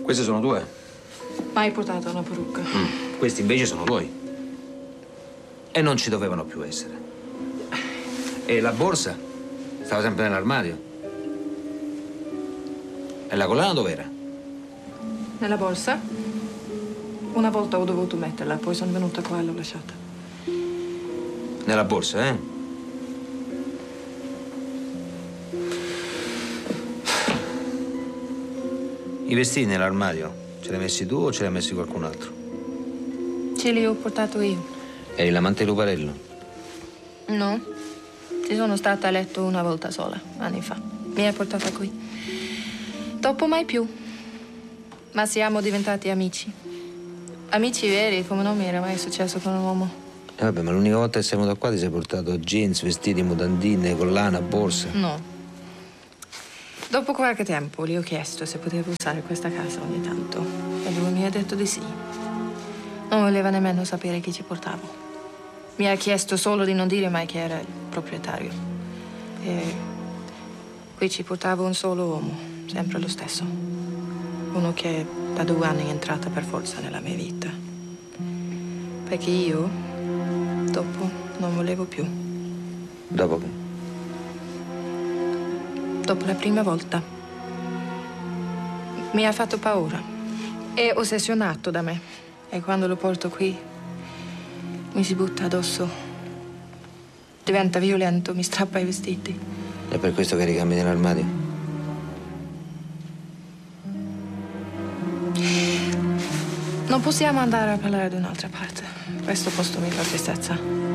Queste sono tue? Mai portato una parrucca. Questi invece sono tuoi. E non ci dovevano più essere. E la borsa? Stava sempre nell'armadio. E la collana dov'era? Nella borsa? Una volta ho dovuto metterla, poi sono venuta qua e l'ho lasciata. Nella borsa, eh? I vestiti nell'armadio? Ce li hai messi tu o ce li ha messi qualcun altro? Ce li ho portato io. Eri l'amante di Luparello? No. Ci sono stata a letto una volta sola, anni fa. Mi ha portata qui. Dopo mai più. Ma siamo diventati amici. Amici veri, come non mi era mai successo con un uomo. Vabbè, ma l'unica volta che sei venuto qua ti sei portato jeans, vestiti, mutandine, collana, borsa. No. Dopo qualche tempo gli ho chiesto se potevo usare questa casa ogni tanto. E lui mi ha detto di sì. Non voleva nemmeno sapere chi ci portavo. Mi ha chiesto solo di non dire mai che era il proprietario. E qui ci portavo un solo uomo, sempre lo stesso. Uno che da 2 anni è entrata per forza nella mia vita. Perché io, dopo, non volevo più. Dopo che? Dopo la prima volta. Mi ha fatto paura. È ossessionato da me. E quando lo porto qui, mi si butta addosso. Diventa violento, mi strappa i vestiti. È per questo che ricambi nell'armadio? Non possiamo andare a parlare da un'altra parte. Questo posto mi fa tristezza.